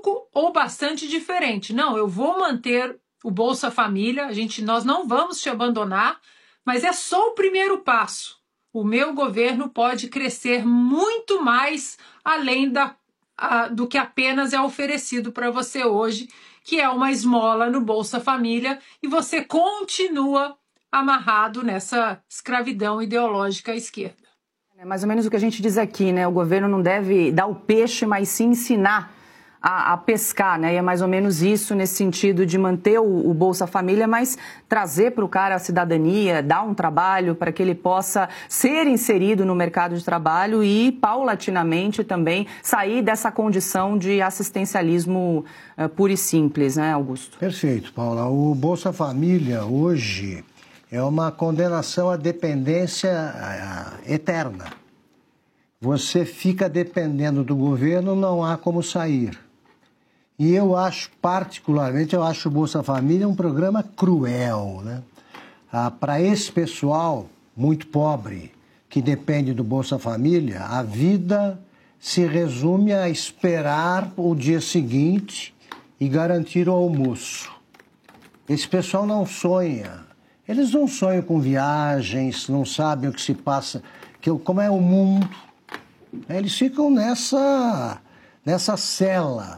pouco ou bastante diferente. Não, eu vou manter o Bolsa Família, nós não vamos te abandonar, mas é só o primeiro passo. O meu governo pode crescer muito mais além do que apenas é oferecido para você hoje, que é uma esmola no Bolsa Família, e você continua amarrado nessa escravidão ideológica à esquerda. É mais ou menos o que a gente diz aqui, né? O governo não deve dar o peixe, mas sim ensinar a pescar, né? E é mais ou menos isso nesse sentido de manter o Bolsa Família, mas trazer para o cara a cidadania, dar um trabalho para que ele possa ser inserido no mercado de trabalho e, paulatinamente, também sair dessa condição de assistencialismo puro e simples, né, Augusto? Perfeito, Paula. O Bolsa Família, hoje, é uma condenação à dependência eterna. Você fica dependendo do governo, não há como sair. E eu acho, particularmente, o Bolsa Família um programa cruel, né? Para esse pessoal muito pobre, que depende do Bolsa Família, a vida se resume a esperar o dia seguinte e garantir o almoço. Esse pessoal não sonha. Eles não sonham com viagens, não sabem o que se passa, como é o mundo. Eles ficam nessa cela.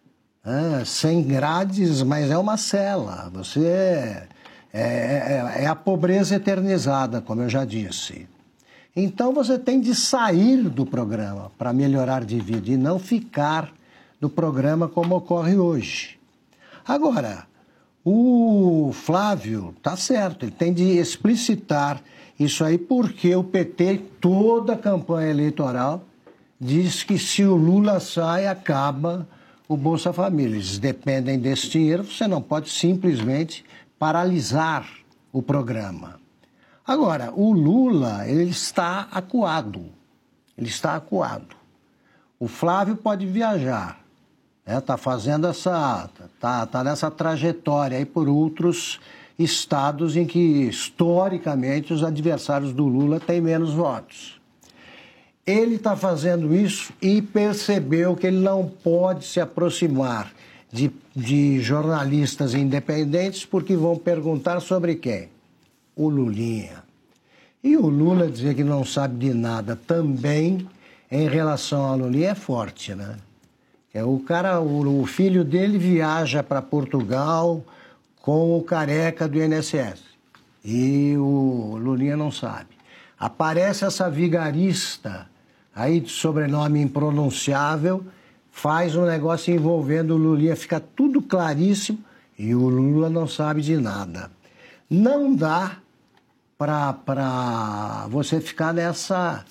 Sem grades, mas é uma cela. Você é a pobreza eternizada, como eu já disse. Então você tem de sair do programa para melhorar de vida e não ficar no programa como ocorre hoje. Agora, o Flávio está certo, ele tem de explicitar isso aí porque o PT, toda a campanha eleitoral, diz que se o Lula sai, acaba o Bolsa Família. Eles dependem desse dinheiro, você não pode simplesmente paralisar o programa. Agora, o Lula, ele está acuado. Ele está acuado. O Flávio pode viajar, né? Fazendo tá nessa trajetória aí por outros estados em que, historicamente, os adversários do Lula têm menos votos. Ele está fazendo isso e percebeu que ele não pode se aproximar de jornalistas independentes porque vão perguntar sobre quem? O Lulinha. E o Lula dizer que não sabe de nada também em relação ao Lulinha é forte, né? O filho dele viaja para Portugal com o careca do INSS e o Lulinha não sabe. Aparece essa vigarista aí de sobrenome impronunciável, faz um negócio envolvendo o Lulinha, fica tudo claríssimo e o Lula não sabe de nada. Não dá para você ficar nessa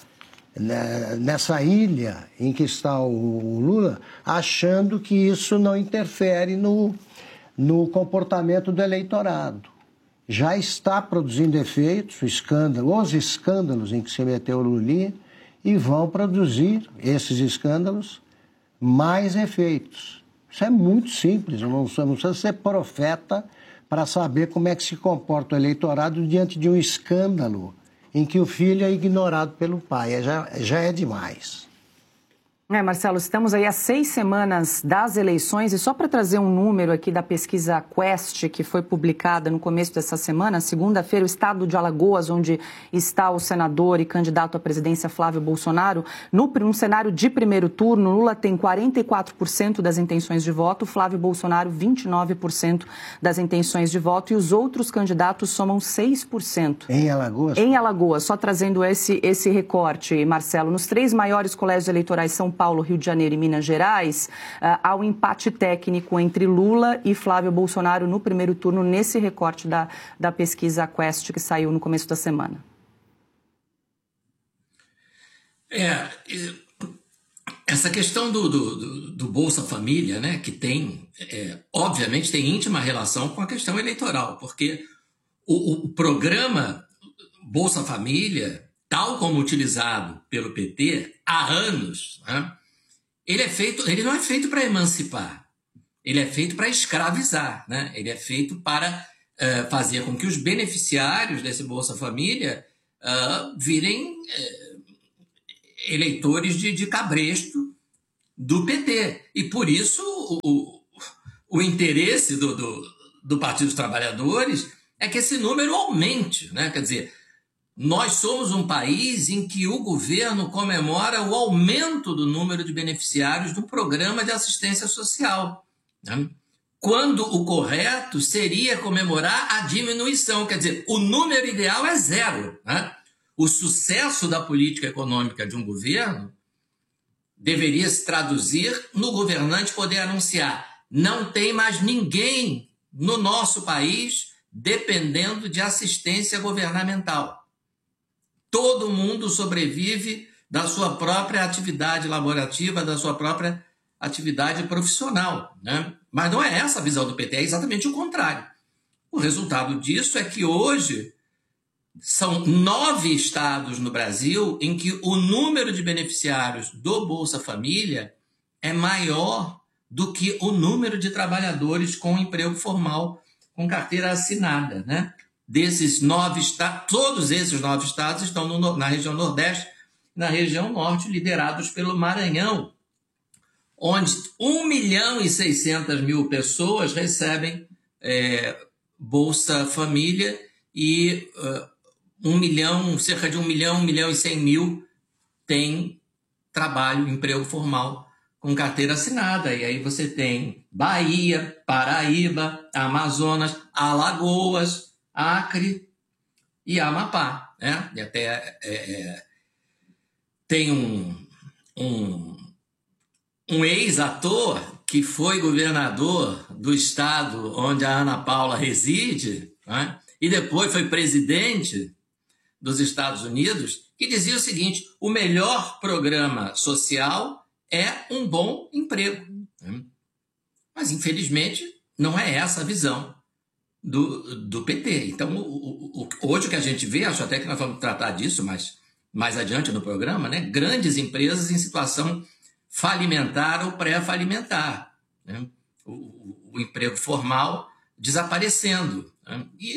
ilha em que está o Lula, achando que isso não interfere no comportamento do eleitorado. Já está produzindo efeitos, os escândalos em que se meteu o Lulinha, e vão produzir, esses escândalos, mais efeitos. Isso é muito simples, não precisa ser profeta para saber como é que se comporta o eleitorado diante de um escândalo em que o filho é ignorado pelo pai. Já é demais. Marcelo, estamos aí há 6 semanas das eleições e só para trazer um número aqui da pesquisa Quest, que foi publicada no começo dessa semana, segunda-feira, o estado de Alagoas, onde está o senador e candidato à presidência Flávio Bolsonaro, num cenário de primeiro turno, Lula tem 44% das intenções de voto, Flávio Bolsonaro 29% das intenções de voto e os outros candidatos somam 6%. Em Alagoas? Em Alagoas, só trazendo esse recorte, Marcelo, nos 3 maiores colégios eleitorais, São Paulo, Rio de Janeiro e Minas Gerais, há um empate técnico entre Lula e Flávio Bolsonaro no primeiro turno, nesse recorte da pesquisa Quest que saiu no começo da semana. Essa questão do Bolsa Família, né, que obviamente tem íntima relação com a questão eleitoral, porque o programa Bolsa Família, tal como utilizado pelo PT há anos, né, ele não é feito para emancipar, ele é feito para escravizar, né? Ele é feito para fazer com que os beneficiários desse Bolsa Família virem eleitores de cabresto do PT. E por isso o interesse do Partido dos Trabalhadores é que esse número aumente, né? Quer dizer, nós somos um país em que o governo comemora o aumento do número de beneficiários do programa de assistência social, né? Quando o correto seria comemorar a diminuição. Quer dizer, o número ideal é 0, né? O sucesso da política econômica de um governo deveria se traduzir no governante poder anunciar: não tem mais ninguém no nosso país dependendo de assistência governamental. Todo mundo sobrevive da sua própria atividade laborativa, da sua própria atividade profissional, né? Mas não é essa a visão do PT, é exatamente o contrário. O resultado disso é que hoje são 9 estados no Brasil em que o número de beneficiários do Bolsa Família é maior do que o número de trabalhadores com emprego formal, com carteira assinada, né? Desses 9 estados, todos esses 9 estados estão na região Nordeste, na região Norte, liderados pelo Maranhão, onde 1.600.000 pessoas recebem Bolsa Família e cerca de 1.100.000 tem trabalho, emprego formal com carteira assinada. E aí você tem Bahia, Paraíba, Amazonas, Alagoas, Acre e Amapá, né? E até tem um ex-ator que foi governador do estado onde a Ana Paula reside, né? E depois foi presidente dos Estados Unidos, que dizia o seguinte: o melhor programa social é um bom emprego. Mas, infelizmente, não é essa a visão do PT. Então, hoje o que a gente vê, acho até que nós vamos tratar disso mais adiante no programa, né? Grandes empresas em situação falimentar ou pré-falimentar, né? O emprego formal desaparecendo, né? E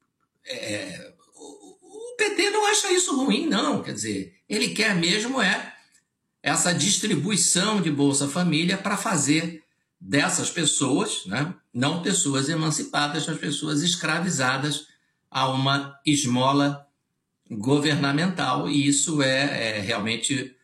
o PT não acha isso ruim, não. Quer dizer, ele quer mesmo essa distribuição de Bolsa Família para fazer dessas pessoas, né, não pessoas emancipadas, mas pessoas escravizadas a uma esmola governamental. E isso é realmente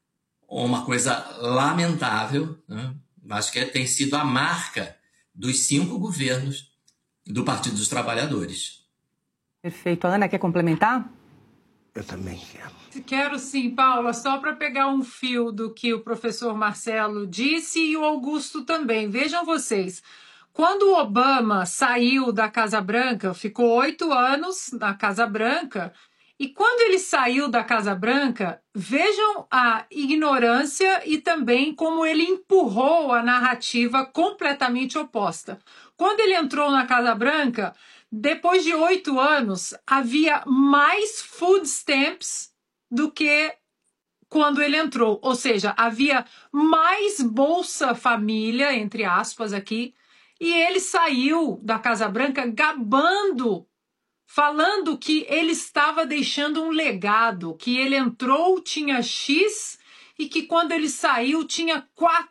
uma coisa lamentável, né? Mas que tem sido a marca dos 5 governos do Partido dos Trabalhadores. Perfeito. A Ana, quer complementar? Eu também quero. Quero sim, Paula, só para pegar um fio do que o professor Marcelo disse e o Augusto também. Vejam vocês, quando o Obama saiu da Casa Branca, ficou 8 anos na Casa Branca, e quando ele saiu da Casa Branca, vejam a ignorância e também como ele empurrou a narrativa completamente oposta. Quando ele entrou na Casa Branca, depois de 8 anos, havia mais food stamps do que quando ele entrou. Ou seja, havia mais Bolsa Família, entre aspas aqui, e ele saiu da Casa Branca gabando, falando que ele estava deixando um legado, que ele entrou, tinha X, e que quando ele saiu tinha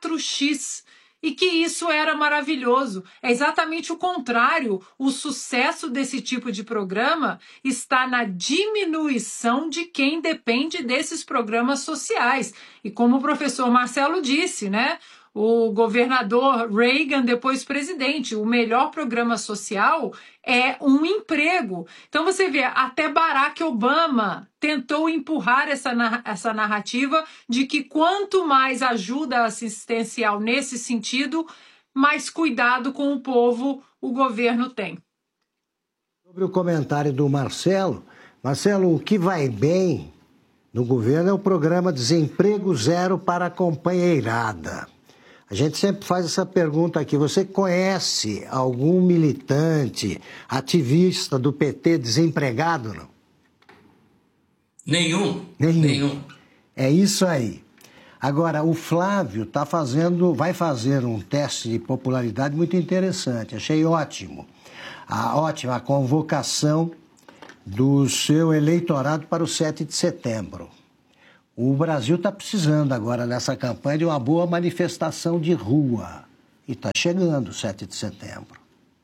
4X. E que isso era maravilhoso. É exatamente o contrário. O sucesso desse tipo de programa está na diminuição de quem depende desses programas sociais. E como o professor Marcelo disse, né? O governador Reagan, depois presidente, o melhor programa social é um emprego. Então você vê, até Barack Obama tentou empurrar essa narrativa de que quanto mais ajuda assistencial nesse sentido, mais cuidado com o povo o governo tem. Sobre o comentário do Marcelo, o que vai bem no governo é o programa Desemprego Zero para a Companheirada. A gente sempre faz essa pergunta aqui: você conhece algum militante, ativista do PT desempregado, não? Nenhum. É isso aí. Agora, o Flávio vai fazer um teste de popularidade muito interessante. Achei ótimo. Ótima a convocação do seu eleitorado para o 7 de setembro. O Brasil está precisando agora, nessa campanha, de uma boa manifestação de rua. E está chegando o 7 de setembro.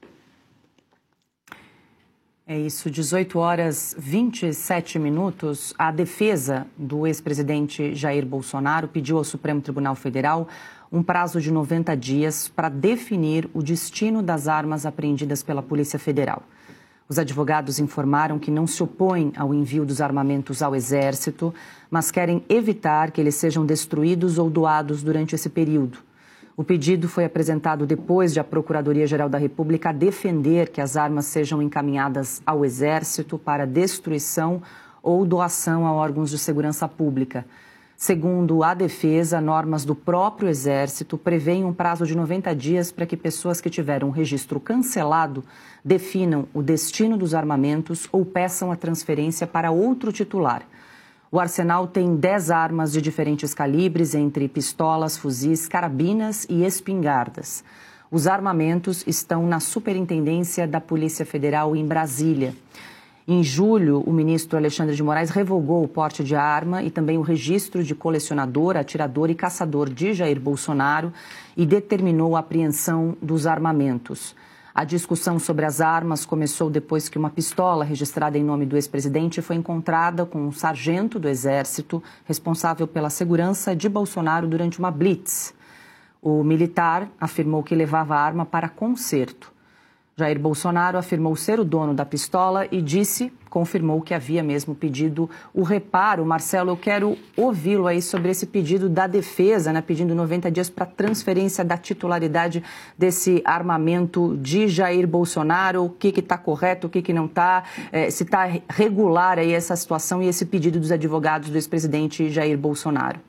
É isso, 18 horas 27 minutos. A defesa do ex-presidente Jair Bolsonaro pediu ao Supremo Tribunal Federal um prazo de 90 dias para definir o destino das armas apreendidas pela Polícia Federal. Os advogados informaram que não se opõem ao envio dos armamentos ao Exército, mas querem evitar que eles sejam destruídos ou doados durante esse período. O pedido foi apresentado depois de a Procuradoria-Geral da República defender que as armas sejam encaminhadas ao Exército para destruição ou doação a órgãos de segurança pública. Segundo a defesa, normas do próprio Exército prevêem um prazo de 90 dias para que pessoas que tiveram o registro cancelado definam o destino dos armamentos ou peçam a transferência para outro titular. O arsenal tem 10 armas de diferentes calibres, entre pistolas, fuzis, carabinas e espingardas. Os armamentos estão na Superintendência da Polícia Federal em Brasília. Em julho, o ministro Alexandre de Moraes revogou o porte de arma e também o registro de colecionador, atirador e caçador de Jair Bolsonaro e determinou a apreensão dos armamentos. A discussão sobre as armas começou depois que uma pistola registrada em nome do ex-presidente foi encontrada com um sargento do Exército responsável pela segurança de Bolsonaro durante uma blitz. O militar afirmou que levava a arma para conserto. Jair Bolsonaro afirmou ser o dono da pistola e confirmou que havia mesmo pedido o reparo. Marcelo, eu quero ouvi-lo aí sobre esse pedido da defesa, né, pedindo 90 dias para transferência da titularidade desse armamento de Jair Bolsonaro. O que está correto, o que não está, se está regular aí essa situação e esse pedido dos advogados do ex-presidente Jair Bolsonaro.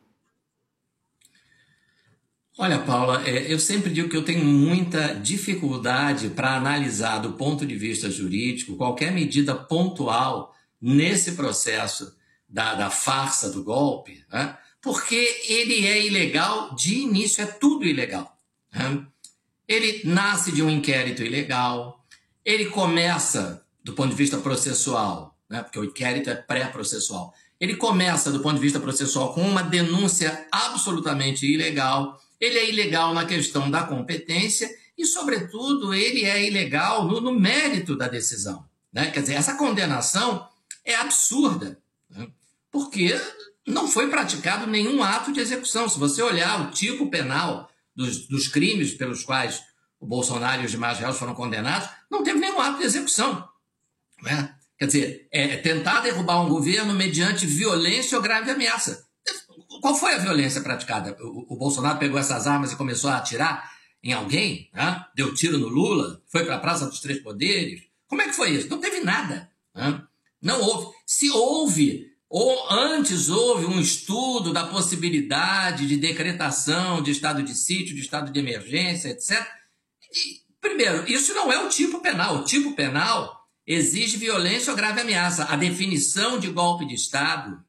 Olha, Paula, eu sempre digo que eu tenho muita dificuldade para analisar do ponto de vista jurídico qualquer medida pontual nesse processo da farsa do golpe, né? Porque ele é ilegal de início, é tudo ilegal, né? Ele nasce de um inquérito ilegal, ele começa do ponto de vista processual, né? Porque o inquérito é pré-processual, ele começa do ponto de vista processual com uma denúncia absolutamente ilegal. Ele é ilegal na questão da competência e, sobretudo, ele é ilegal no mérito da decisão, né? Quer dizer, essa condenação é absurda, né? Porque não foi praticado nenhum ato de execução. Se você olhar o tipo penal dos crimes pelos quais o Bolsonaro e os demais réus foram condenados, não teve nenhum ato de execução, né? Quer dizer, tentar derrubar um governo mediante violência ou grave ameaça. Qual foi a violência praticada? O Bolsonaro pegou essas armas e começou a atirar em alguém, né? Deu tiro no Lula, foi para a Praça dos Três Poderes. Como é que foi isso? Não teve nada, né? Não houve. Se houve, ou antes houve um estudo da possibilidade de decretação de estado de sítio, de estado de emergência, etc. Primeiro, isso não é o tipo penal. O tipo penal exige violência ou grave ameaça. A definição de golpe de Estado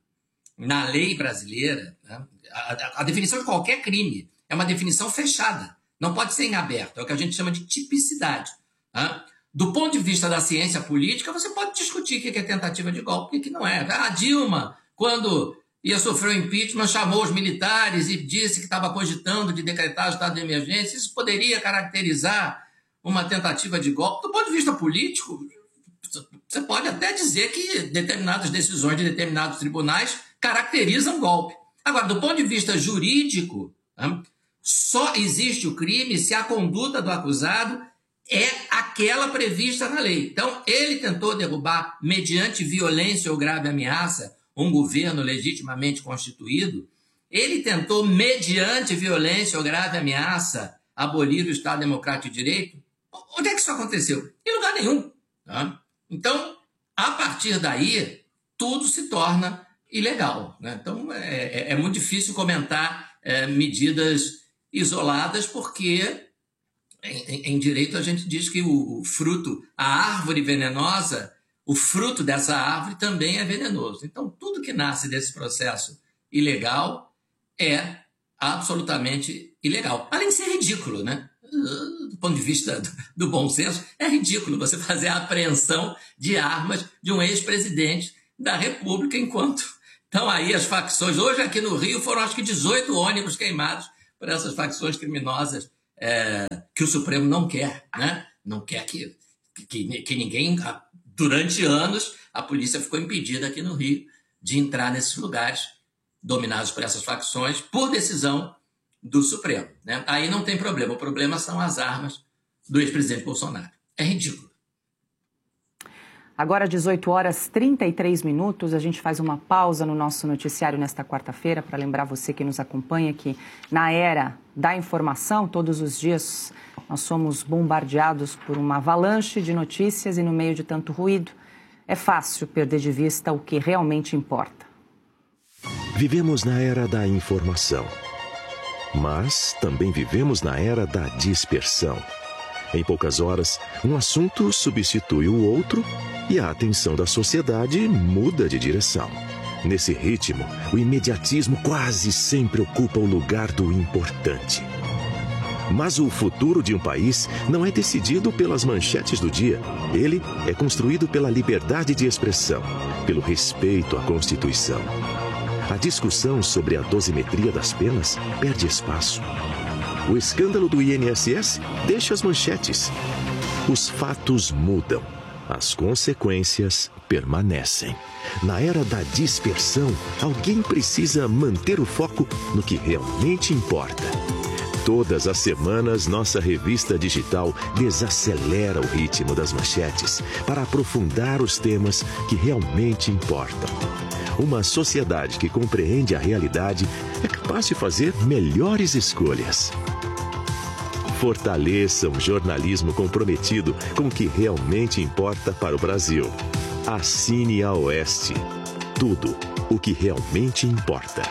na lei brasileira, né, a definição de qualquer crime é uma definição fechada, não pode ser em aberto, é o que a gente chama de tipicidade, né? Do ponto de vista da ciência política, você pode discutir o que é tentativa de golpe e o que não é. A Dilma, quando ia sofrer o impeachment, chamou os militares e disse que estava cogitando de decretar o estado de emergência. Isso poderia caracterizar uma tentativa de golpe. Do ponto de vista político, você pode até dizer que determinadas decisões de determinados tribunais caracterizam golpe. Agora, do ponto de vista jurídico, né, só existe o crime se a conduta do acusado é aquela prevista na lei. Então, ele tentou derrubar, mediante violência ou grave ameaça, um governo legitimamente constituído. Ele tentou, mediante violência ou grave ameaça, abolir o Estado Democrático de Direito. Onde é que isso aconteceu? Em lugar nenhum, tá? Então, a partir daí, tudo se torna ilegal, né? Então, é muito difícil comentar medidas isoladas, porque em direito a gente diz que o fruto, a árvore venenosa, o fruto dessa árvore também é venenoso. Então, tudo que nasce desse processo ilegal é absolutamente ilegal. Além de ser ridículo, né? Do ponto de vista do bom senso, é ridículo você fazer a apreensão de armas de um ex-presidente da República enquanto Então aí as facções, hoje aqui no Rio foram acho que 18 ônibus queimados por essas facções criminosas que o Supremo não quer, né? Não quer que ninguém, durante anos, a polícia ficou impedida aqui no Rio de entrar nesses lugares dominados por essas facções por decisão do Supremo, né? Aí não tem problema, o problema são as armas do ex-presidente Bolsonaro. É ridículo. Agora, 18 horas 33 minutos, a gente faz uma pausa no nosso noticiário nesta quarta-feira para lembrar você que nos acompanha que na era da informação, todos os dias nós somos bombardeados por uma avalanche de notícias e no meio de tanto ruído, é fácil perder de vista o que realmente importa. Vivemos na era da informação, mas também vivemos na era da dispersão. Em poucas horas, um assunto substitui o outro e a atenção da sociedade muda de direção. Nesse ritmo, o imediatismo quase sempre ocupa o lugar do importante. Mas o futuro de um país não é decidido pelas manchetes do dia. Ele é construído pela liberdade de expressão, pelo respeito à Constituição. A discussão sobre a dosimetria das penas perde espaço. O escândalo do INSS deixa as manchetes. Os fatos mudam. As consequências permanecem. Na era da dispersão, alguém precisa manter o foco no que realmente importa. Todas as semanas, nossa revista digital desacelera o ritmo das manchetes para aprofundar os temas que realmente importam. Uma sociedade que compreende a realidade é capaz de fazer melhores escolhas. Fortaleça um jornalismo comprometido com o que realmente importa para o Brasil. Assine a Oeste. Tudo o que realmente importa.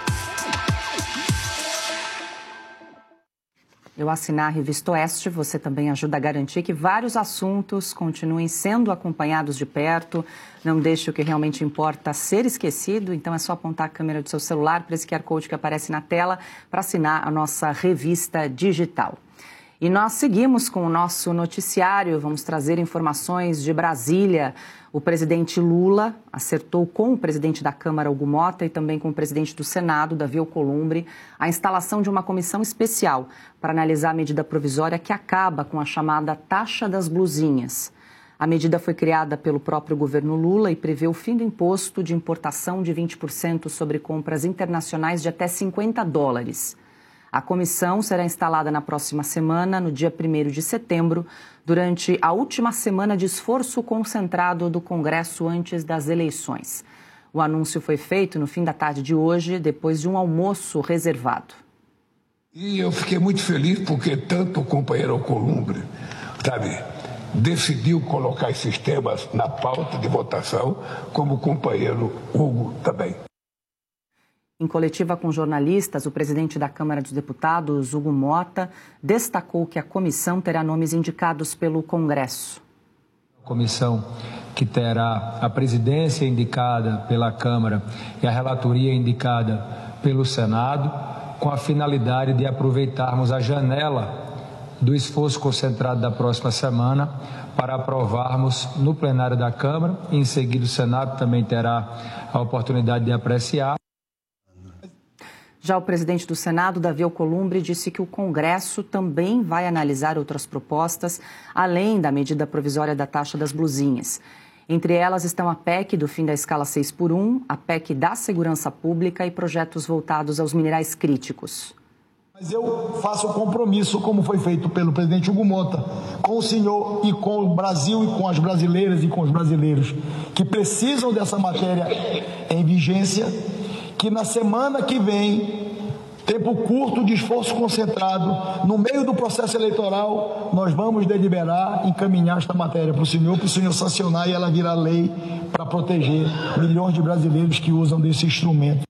Eu assinar a revista Oeste, você também ajuda a garantir que vários assuntos continuem sendo acompanhados de perto. Não deixe o que realmente importa ser esquecido. Então é só apontar a câmera do seu celular para esse QR Code que aparece na tela para assinar a nossa revista digital. E nós seguimos com o nosso noticiário, vamos trazer informações de Brasília. O presidente Lula acertou com o presidente da Câmara, Hugo Motta, e também com o presidente do Senado, Davi Alcolumbre, a instalação de uma comissão especial para analisar a medida provisória que acaba com a chamada taxa das blusinhas. A medida foi criada pelo próprio governo Lula e prevê o fim do imposto de importação de 20% sobre compras internacionais de até $50. A comissão será instalada na próxima semana, no dia 1º de setembro, durante a última semana de esforço concentrado do Congresso antes das eleições. O anúncio foi feito no fim da tarde de hoje, depois de um almoço reservado. E eu fiquei muito feliz porque tanto o companheiro Alcolumbre, decidiu colocar esses temas na pauta de votação, como o companheiro Hugo também. Em coletiva com jornalistas, o presidente da Câmara dos Deputados, Hugo Motta, destacou que a comissão terá nomes indicados pelo Congresso. A comissão que terá a presidência indicada pela Câmara e a relatoria indicada pelo Senado, com a finalidade de aproveitarmos a janela do esforço concentrado da próxima semana para aprovarmos no plenário da Câmara. Em seguida, o Senado também terá a oportunidade de apreciar. Já o presidente do Senado, Davi Alcolumbre, disse que o Congresso também vai analisar outras propostas, além da medida provisória da taxa das blusinhas. Entre elas estão a PEC do fim da escala 6x1, a PEC da segurança pública e projetos voltados aos minerais críticos. Mas eu faço o compromisso, como foi feito pelo presidente Hugo Motta, com o senhor e com o Brasil e com as brasileiras e com os brasileiros que precisam dessa matéria em vigência, que na semana que vem, tempo curto de esforço concentrado, no meio do processo eleitoral, nós vamos deliberar, encaminhar esta matéria para o senhor sancionar e ela virar lei para proteger milhões de brasileiros que usam desse instrumento.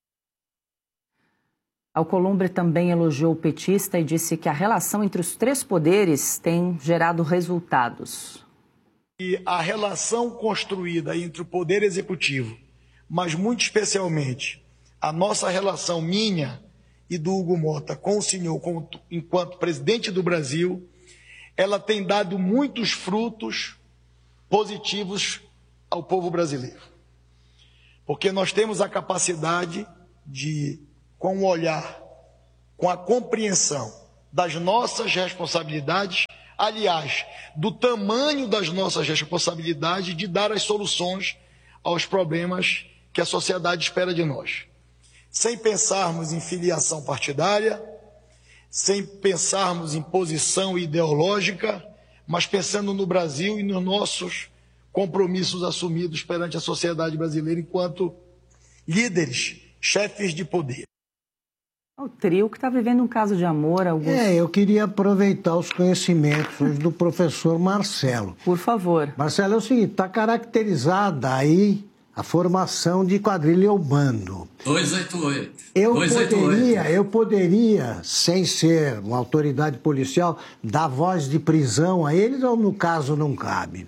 Alcolumbre também elogiou o petista e disse que a relação entre os três poderes tem gerado resultados. E a relação construída entre o Poder Executivo, mas muito especialmente a nossa relação minha e do Hugo Motta com o senhor enquanto presidente do Brasil, ela tem dado muitos frutos positivos ao povo brasileiro. porque nós temos a capacidade de, com o olhar, com a compreensão das nossas responsabilidades, aliás, do tamanho das nossas responsabilidades, de dar as soluções aos problemas que a sociedade espera de nós. Sem pensarmos em filiação partidária, sem pensarmos em posição ideológica, mas pensando no Brasil e nos nossos compromissos assumidos perante a sociedade brasileira enquanto líderes, chefes de poder. O trio que está vivendo um caso de amor, Augusto. Eu queria aproveitar os conhecimentos hoje do professor Marcelo. Por favor. Marcelo, é o seguinte, está caracterizada aí a formação de quadrilha ou bando. 288. Eu poderia, sem ser uma autoridade policial, dar voz de prisão a eles ou no caso não cabe?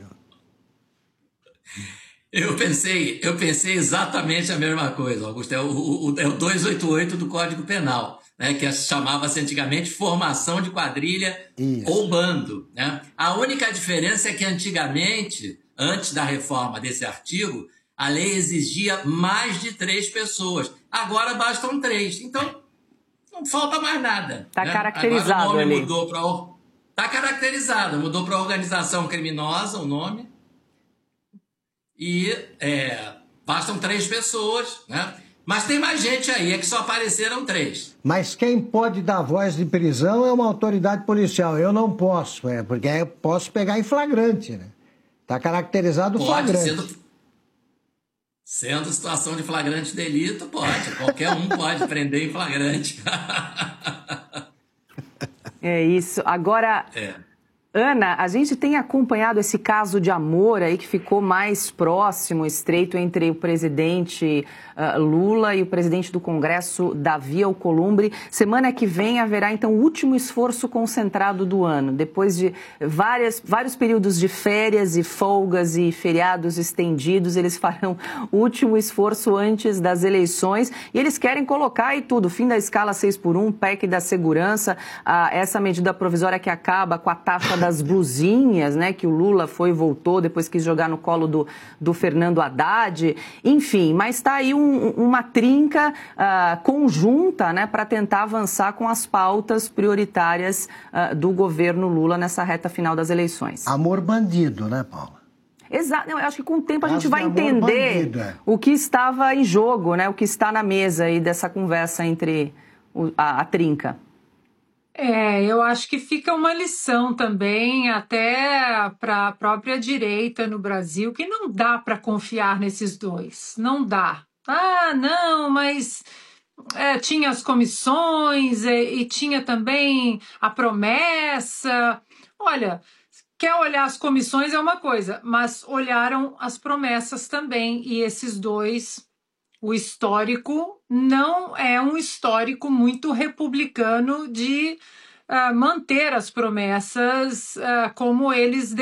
Eu pensei exatamente a mesma coisa, Augusto. É o 288 do Código Penal, né, que chamava-se antigamente formação de quadrilha ou bando, né? A única diferença é que antigamente, antes da reforma desse artigo, a lei exigia mais de 3 pessoas. Agora bastam 3. Então, não falta mais nada. Está, né? Caracterizado. Agora o nome ali. mudou para... Está caracterizado. Mudou para organização criminosa o nome. E bastam 3 pessoas, né? Mas tem mais gente aí, é que só apareceram 3. Mas quem pode dar voz de prisão é uma autoridade policial. Eu não posso, porque eu posso pegar em flagrante, né? Está caracterizado o flagrante. Sendo situação de flagrante delito, pode. Qualquer um pode prender em flagrante. É isso. Agora... Ana, a gente tem acompanhado esse caso de amor aí que ficou mais próximo, estreito entre o presidente Lula e o presidente do Congresso, Davi Alcolumbre. Semana que vem haverá, então, o último esforço concentrado do ano. Depois de vários períodos de férias e folgas e feriados estendidos, eles farão o último esforço antes das eleições. E eles querem colocar aí tudo, fim da escala 6x1, PEC da segurança, essa medida provisória que acaba com a taxa das blusinhas, né, que o Lula foi e voltou, depois quis jogar no colo do Fernando Haddad, enfim, mas está aí uma trinca conjunta, né, para tentar avançar com as pautas prioritárias do governo Lula nessa reta final das eleições. Amor bandido, né, Paula? Exato, eu acho que com o tempo a gente vai entender o que estava em jogo, né, o que está na mesa aí dessa conversa entre a trinca. Eu acho que fica uma lição também até para a própria direita no Brasil, que não dá para confiar nesses dois, não dá. Não, mas tinha as comissões e tinha também a promessa. Olha, quer olhar as comissões é uma coisa, mas olharam as promessas também, e esses dois... O histórico não é um histórico muito republicano de manter as promessas como eles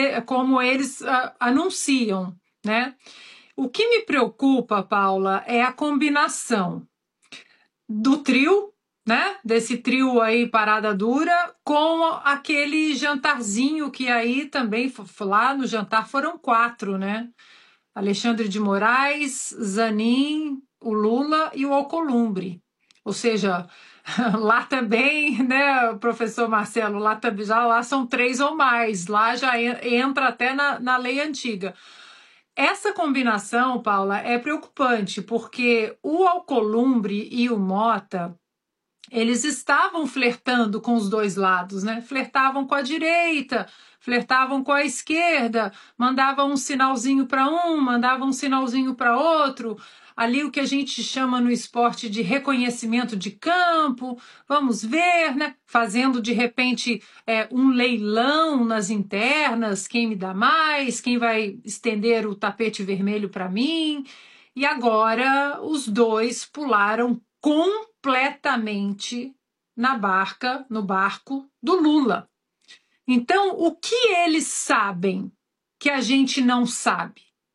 anunciam, né? O que me preocupa, Paula, é a combinação do trio, né? Desse trio aí parada dura, com aquele jantarzinho que aí também, lá no jantar foram 4, né? Alexandre de Moraes, Zanin, o Lula e o Alcolumbre. Ou seja, lá também, né, professor Marcelo, lá são 3 ou mais, lá já entra até na lei antiga. Essa combinação, Paula, é preocupante, porque o Alcolumbre e o Mota, eles estavam flertando com os dois lados, né? Flertavam com a direita, flertavam com a esquerda, mandavam um sinalzinho para um, mandavam um sinalzinho para outro, ali o que a gente chama no esporte de reconhecimento de campo, vamos ver, né? Fazendo de repente um leilão nas internas, quem me dá mais, quem vai estender o tapete vermelho para mim. E agora os dois pularam completamente no barco do Lula. Então, o que eles sabem que a gente não sabe?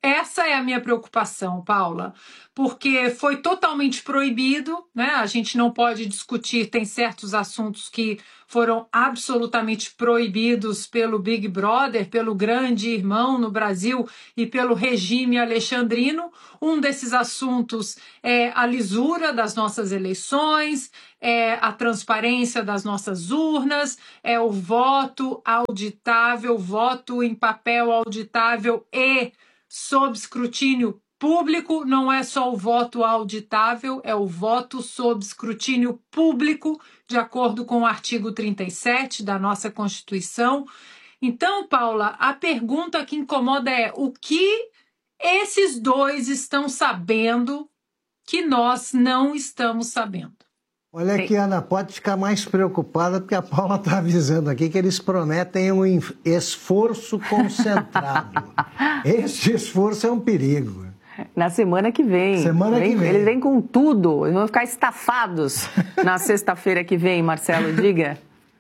Essa é a minha preocupação, Paula, porque foi totalmente proibido, né? A gente não pode discutir, tem certos assuntos que foram absolutamente proibidos pelo Big Brother, pelo grande irmão no Brasil e pelo regime alexandrino. Um desses assuntos é a lisura das nossas eleições, é a transparência das nossas urnas, é o voto auditável, voto em papel auditável e sob escrutínio público. Não é só o voto auditável, é o voto sob escrutínio público, de acordo com o artigo 37 da nossa Constituição. Então, Paula, a pergunta que incomoda é o que esses dois estão sabendo que nós não estamos sabendo? Olha aqui, Ana, pode ficar mais preocupada, porque a Paula está avisando aqui que eles prometem um esforço concentrado. Esse esforço é um perigo. Na semana que vem. Eles vêm com tudo. Eles vão ficar estafados na sexta-feira que vem, Marcelo, diga.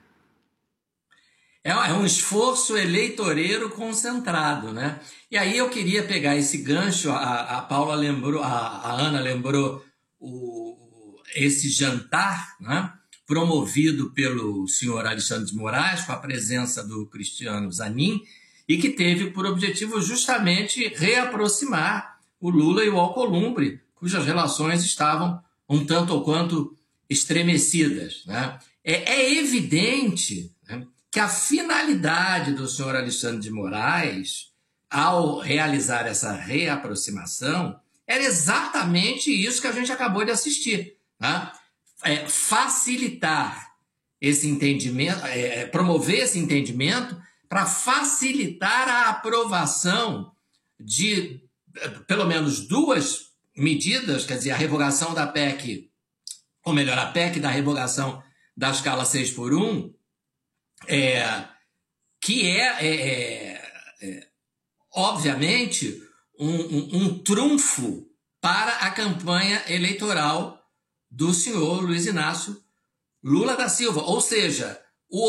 É um esforço eleitoreiro concentrado, né? E aí eu queria pegar esse gancho, a Paula lembrou, a Ana lembrou esse jantar, né, promovido pelo senhor Alexandre de Moraes, com a presença do Cristiano Zanin, e que teve por objetivo justamente reaproximar o Lula e o Alcolumbre, cujas relações estavam um tanto ou quanto estremecidas, né? É evidente, né, que a finalidade do senhor Alexandre de Moraes, ao realizar essa reaproximação, era exatamente isso que a gente acabou de assistir. Né? Facilitar esse entendimento, promover esse entendimento para facilitar a aprovação de pelo menos duas medidas, quer dizer, a revogação da PEC, ou melhor, a PEC da revogação da escala 6x1, que obviamente, um trunfo para a campanha eleitoral do senhor Luiz Inácio Lula da Silva. Ou seja,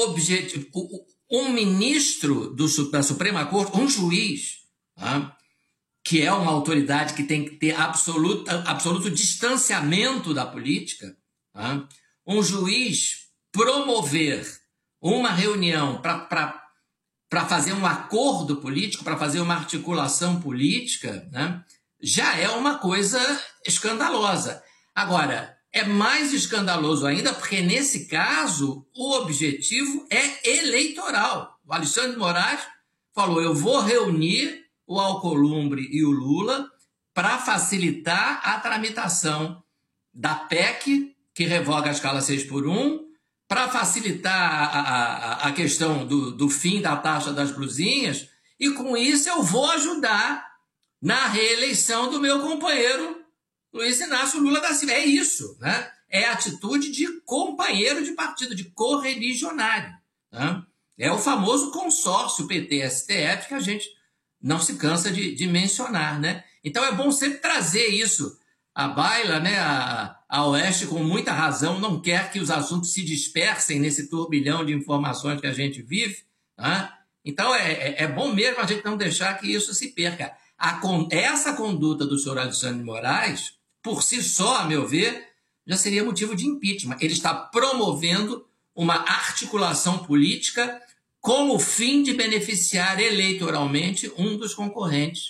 um ministro da Suprema Corte, um juiz, tá, que é uma autoridade que tem que ter absoluto distanciamento da política, tá, um juiz promover uma reunião para fazer um acordo político, para fazer uma articulação política, né, já é uma coisa escandalosa. Agora, é mais escandaloso ainda porque, nesse caso, o objetivo é eleitoral. O Alexandre de Moraes falou, eu vou reunir o Alcolumbre e o Lula para facilitar a tramitação da PEC, que revoga a escala 6x1, para facilitar a questão do fim da taxa das blusinhas, e com isso eu vou ajudar na reeleição do meu companheiro Luiz Inácio Lula da Silva. É isso, né? É a atitude de companheiro de partido, de correligionário. Né? É o famoso consórcio PT-STF que a gente não se cansa de mencionar, né? Então é bom sempre trazer isso à baila, né? A Oeste, com muita razão, não quer que os assuntos se dispersem nesse turbilhão de informações que a gente vive. Né? Então é bom mesmo a gente não deixar que isso se perca. Essa conduta do senhor Alexandre de Moraes, por si só, a meu ver, já seria motivo de impeachment. Ele está promovendo uma articulação política com o fim de beneficiar eleitoralmente um dos concorrentes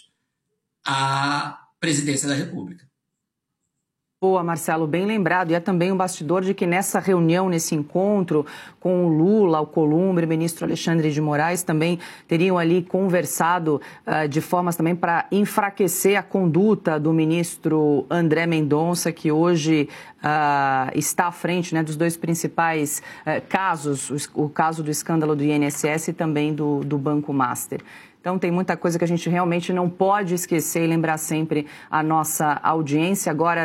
à presidência da República. Boa, Marcelo, bem lembrado. E é também um bastidor de que nessa reunião, nesse encontro com o Lula, Alcolumbre, o ministro Alexandre de Moraes, também teriam ali conversado de formas também para enfraquecer a conduta do ministro André Mendonça, que hoje está à frente, né, dos dois principais casos, o caso do escândalo do INSS e também do Banco Master. Então, tem muita coisa que a gente realmente não pode esquecer e lembrar sempre a nossa audiência. Agora,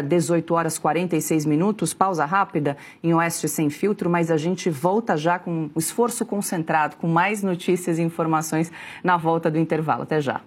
18h46, pausa rápida em Oeste Sem Filtro, mas a gente volta já com o esforço concentrado, com mais notícias e informações na volta do intervalo. Até já.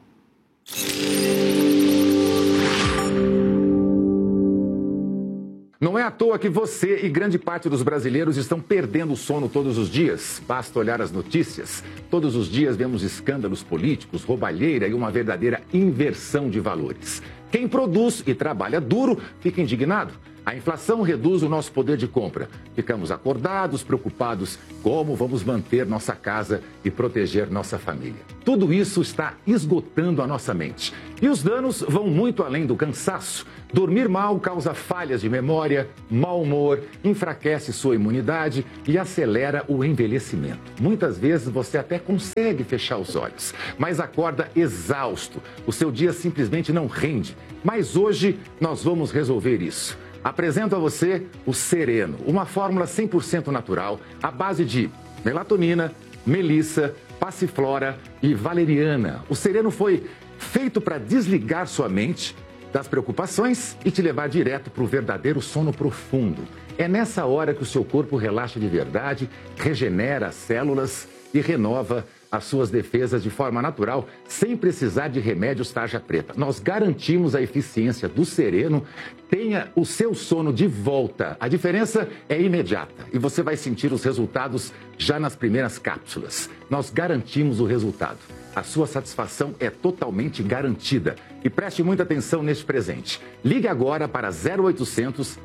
Não é à toa que você e grande parte dos brasileiros estão perdendo o sono todos os dias. Basta olhar as notícias. Todos os dias vemos escândalos políticos, roubalheira e uma verdadeira inversão de valores. Quem produz e trabalha duro fica indignado. A inflação reduz o nosso poder de compra. Ficamos acordados, preocupados como vamos manter nossa casa e proteger nossa família. Tudo isso está esgotando a nossa mente. E os danos vão muito além do cansaço. Dormir mal causa falhas de memória, mau humor, enfraquece sua imunidade e acelera o envelhecimento. Muitas vezes você até consegue fechar os olhos, mas acorda exausto. O seu dia simplesmente não rende. Mas hoje nós vamos resolver isso. Apresento a você o Sereno, uma fórmula 100% natural à base de melatonina, melissa, passiflora e valeriana. O Sereno foi feito para desligar sua mente das preocupações e te levar direto para o verdadeiro sono profundo. É nessa hora que o seu corpo relaxa de verdade, regenera as células e renova as suas defesas de forma natural, sem precisar de remédios tarja preta. Nós garantimos a eficiência do Sereno. Tenha o seu sono de volta. A diferença é imediata e você vai sentir os resultados já nas primeiras cápsulas. Nós garantimos o resultado. A sua satisfação é totalmente garantida. E preste muita atenção neste presente. Ligue agora para 0800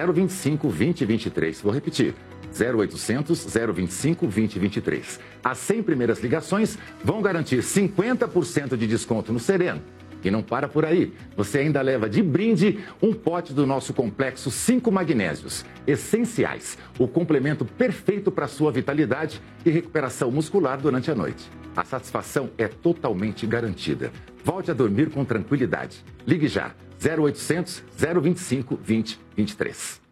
025 2023. Vou repetir. 0800 025 2023. As 100 primeiras ligações vão garantir 50% de desconto no Sereno. E não para por aí. Você ainda leva de brinde um pote do nosso complexo 5 magnésios essenciais. O complemento perfeito para a sua vitalidade e recuperação muscular durante a noite. A satisfação é totalmente garantida. Volte a dormir com tranquilidade. Ligue já. 0800 025 2023.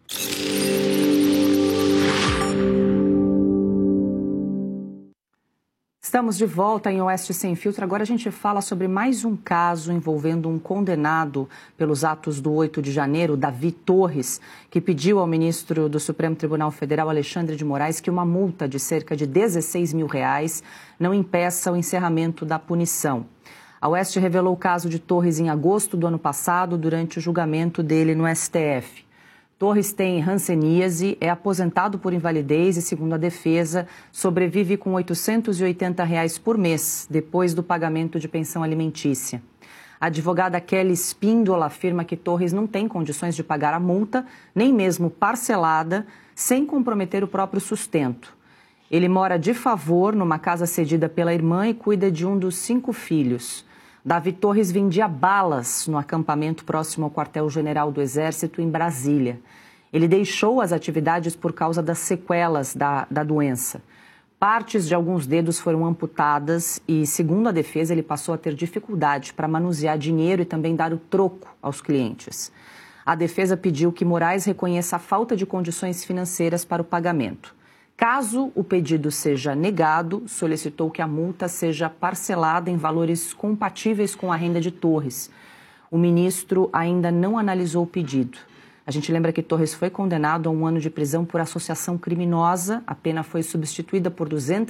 Estamos de volta em Oeste Sem Filtro. Agora a gente fala sobre mais um caso envolvendo um condenado pelos atos do 8 de janeiro, Davi Torres, que pediu ao ministro do Supremo Tribunal Federal, Alexandre de Moraes, que uma multa de cerca de R$16 mil não impeça o encerramento da punição. A Oeste revelou o caso de Torres em agosto do ano passado, durante o julgamento dele no STF. Torres tem hanseníase, é aposentado por invalidez e, segundo a defesa, sobrevive com R$ 880 por mês, depois do pagamento de pensão alimentícia. A advogada Kelly Spindola afirma que Torres não tem condições de pagar a multa, nem mesmo parcelada, sem comprometer o próprio sustento. Ele mora de favor numa casa cedida pela irmã e cuida de um dos 5 filhos. Davi Torres vendia balas no acampamento próximo ao quartel-general do Exército, em Brasília. Ele deixou as atividades por causa das sequelas da doença. Partes de alguns dedos foram amputadas e, segundo a defesa, ele passou a ter dificuldade para manusear dinheiro e também dar o troco aos clientes. A defesa pediu que Moraes reconheça a falta de condições financeiras para o pagamento. Caso o pedido seja negado, solicitou que a multa seja parcelada em valores compatíveis com a renda de Torres. O ministro ainda não analisou o pedido. A gente lembra que Torres foi condenado a 1 ano de prisão por associação criminosa. A pena foi substituída por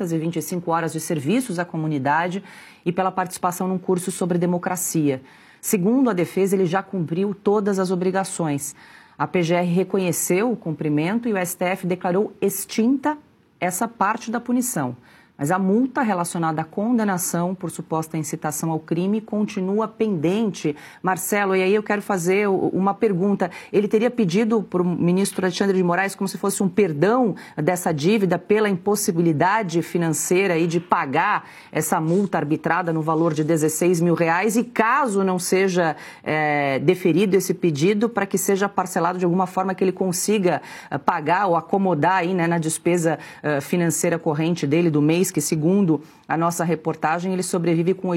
225 horas de serviços à comunidade e pela participação num curso sobre democracia. Segundo a defesa, ele já cumpriu todas as obrigações. A PGR reconheceu o cumprimento e o STF declarou extinta essa parte da punição. Mas a multa relacionada à condenação por suposta incitação ao crime continua pendente. Marcelo, e aí eu quero fazer uma pergunta. Ele teria pedido para o ministro Alexandre de Moraes como se fosse um perdão dessa dívida pela impossibilidade financeira aí de pagar essa multa arbitrada no valor de R$16 mil e, caso não seja deferido esse pedido, para que seja parcelado de alguma forma que ele consiga pagar ou acomodar aí, né, na despesa financeira corrente dele do mês, que, segundo a nossa reportagem, ele sobrevive com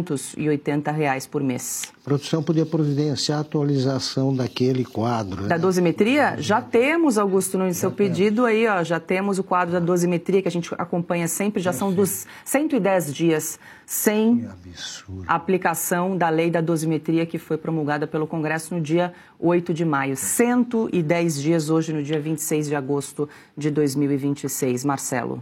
R$880 por mês. A produção podia providenciar a atualização daquele quadro, né? Da dosimetria? Já temos, Augusto Nunes, seu pedido aí, ó, já temos o quadro da dosimetria que a gente acompanha sempre, já são dos 110 dias sem aplicação da lei da dosimetria que foi promulgada pelo Congresso no dia 8 de maio. 110 dias hoje, no dia 26 de agosto de 2026. Marcelo.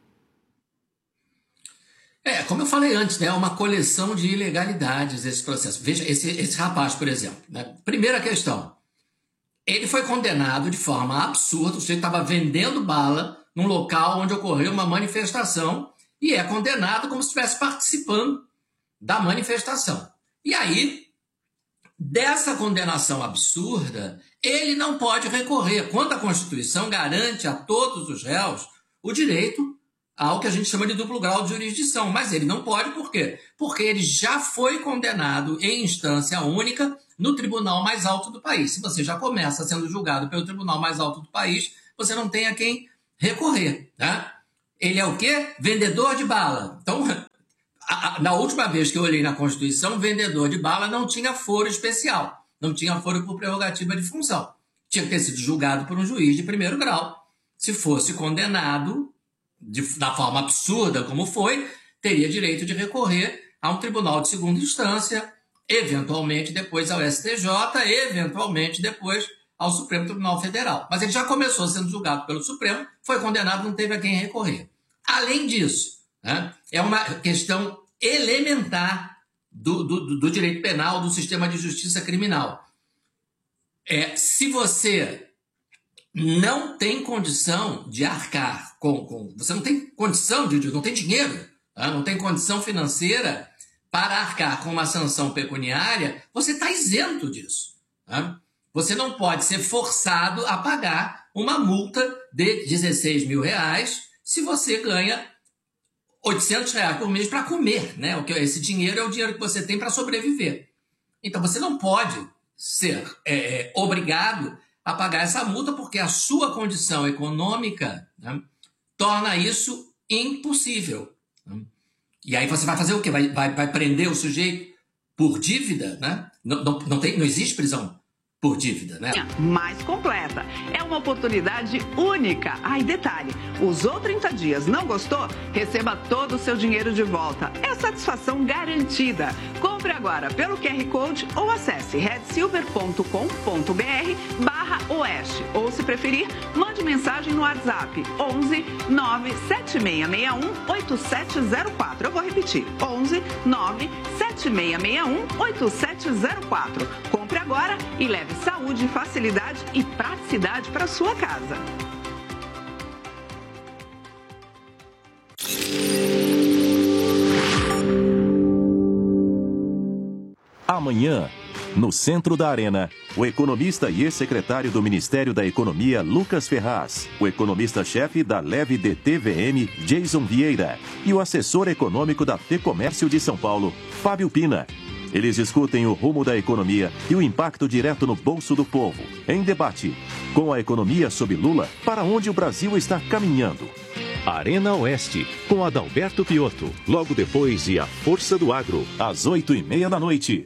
Como eu falei antes, né, é uma coleção de ilegalidades esse processo. Veja, esse rapaz, por exemplo, né, primeira questão, Ele foi condenado de forma absurda, o sujeito estava vendendo bala num local onde ocorreu uma manifestação e é condenado como se estivesse participando da manifestação. E aí, dessa condenação absurda, ele não pode recorrer, quando a Constituição garante a todos os réus o direito ao que a gente chama de duplo grau de jurisdição. Mas ele não pode, por quê? Porque ele já foi condenado em instância única no tribunal mais alto do país. Se você já começa sendo julgado pelo tribunal mais alto do país, você não tem a quem recorrer, né? Ele é o quê? Vendedor de bala. Então, na última vez que eu olhei na Constituição, vendedor de bala não tinha foro especial, não tinha foro por prerrogativa de função. Tinha que ter sido julgado por um juiz de primeiro grau. Se fosse condenado da forma absurda como foi, teria direito de recorrer a um tribunal de segunda instância, eventualmente depois ao STJ, eventualmente depois ao Supremo Tribunal Federal. Mas ele já começou sendo julgado pelo Supremo, foi condenado, não teve a quem recorrer. Além disso, né, é uma questão elementar do direito penal, do sistema de justiça criminal. Se você não tem condição de arcar você não tem condição não tem dinheiro, tá? Não tem condição financeira para arcar com uma sanção pecuniária, você está isento disso, tá? Você não pode ser forçado a pagar uma multa de R$16 mil se você ganha R$800 por mês para comer, né? Esse dinheiro é o dinheiro que você tem para sobreviver. Então você não pode ser obrigado a pagar essa multa porque a sua condição econômica, né, torna isso impossível. Né? E aí você vai fazer o quê? Vai prender o sujeito por dívida? Né? Não existe prisão por dívida, né? Mais completa. É uma oportunidade única. E detalhe, usou 30 dias, não gostou? Receba todo o seu dinheiro de volta. É satisfação garantida. Compre agora pelo QR Code ou acesse redsilver.com.br/oeste. Ou, se preferir, mande mensagem no WhatsApp 11 97661 8704. Eu vou repetir, 11 97661 8704. Compre agora e leve saúde, facilidade e praticidade para sua casa. Amanhã, no centro da Arena, o economista e ex-secretário do Ministério da Economia, Lucas Ferraz, o economista-chefe da Leve DTVM, Jason Vieira, e o assessor econômico da FEComércio de São Paulo, Fábio Pina. Eles discutem o rumo da economia e o impacto direto no bolso do povo. Em debate, com a economia sob Lula, para onde o Brasil está caminhando. Arena Oeste, com Adalberto Piotto. Logo depois de A Força do Agro, às 20h30.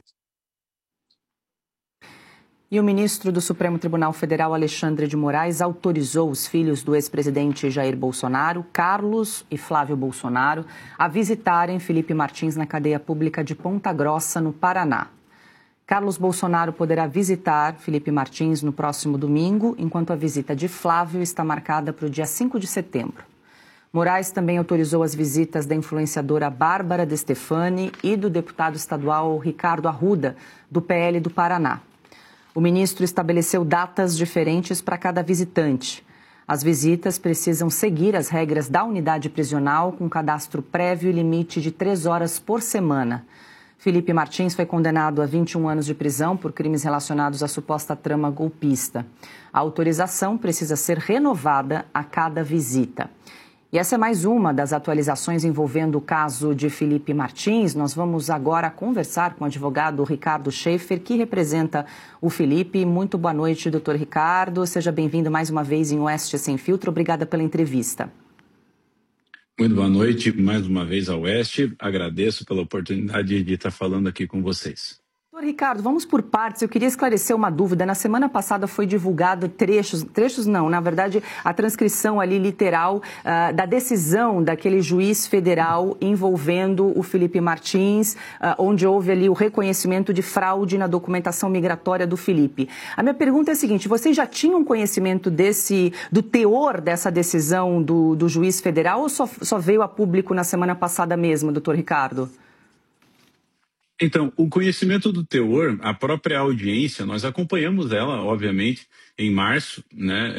E o ministro do Supremo Tribunal Federal, Alexandre de Moraes, autorizou os filhos do ex-presidente Jair Bolsonaro, Carlos e Flávio Bolsonaro, a visitarem Felipe Martins na cadeia pública de Ponta Grossa, no Paraná. Carlos Bolsonaro poderá visitar Felipe Martins no próximo domingo, enquanto a visita de Flávio está marcada para o dia 5 de setembro. Moraes também autorizou as visitas da influenciadora Bárbara De Stefani e do deputado estadual Ricardo Arruda, do PL do Paraná. O ministro estabeleceu datas diferentes para cada visitante. As visitas precisam seguir as regras da unidade prisional, com cadastro prévio e limite de 3 horas por semana. Felipe Martins foi condenado a 21 anos de prisão por crimes relacionados à suposta trama golpista. A autorização precisa ser renovada a cada visita. E essa é mais uma das atualizações envolvendo o caso de Felipe Martins. Nós vamos agora conversar com o advogado Ricardo Schaefer, que representa o Felipe. Muito boa noite, doutor Ricardo. Seja bem-vindo mais uma vez em Oeste Sem Filtro. Obrigada pela entrevista. Muito boa noite, mais uma vez ao Oeste. Agradeço pela oportunidade de estar falando aqui com vocês. Doutor Ricardo, vamos por partes. Eu queria esclarecer uma dúvida. Na semana passada foi divulgado trechos não, na verdade, a transcrição ali literal da decisão daquele juiz federal envolvendo o Felipe Martins, onde houve ali o reconhecimento de fraude na documentação migratória do Felipe. A minha pergunta é a seguinte: vocês já tinham conhecimento do teor dessa decisão do juiz federal ou só veio a público na semana passada mesmo, doutor Ricardo? Então, o conhecimento do teor, a própria audiência, nós acompanhamos ela, obviamente, em março, né,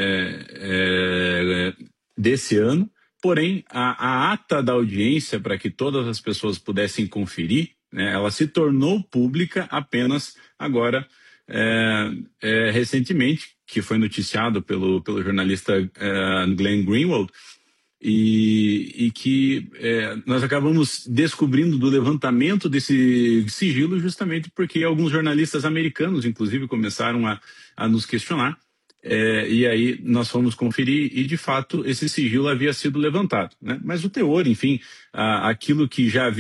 desse ano, porém, a ata da audiência, para que todas as pessoas pudessem conferir, né, ela se tornou pública apenas agora, recentemente, que foi noticiado pelo jornalista Glenn Greenwald, e que nós acabamos descobrindo do levantamento desse sigilo justamente porque alguns jornalistas americanos, inclusive, começaram a nos questionar, e aí nós fomos conferir e, de fato, esse sigilo havia sido levantado, né? Mas o teor, enfim, aquilo que já havia